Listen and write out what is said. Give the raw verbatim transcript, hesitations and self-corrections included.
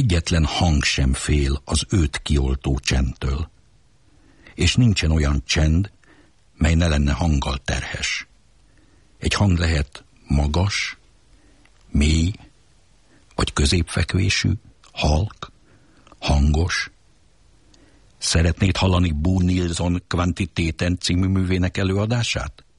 Egyetlen hang sem fél az őt kioltó csendtől. És nincsen olyan csend, mely ne lenne hanggal terhes. Egy hang lehet magas, mély, vagy középfekvésű, halk, hangos. Szeretnéd hallani Bo Nilsson Quantiteten című művének előadását?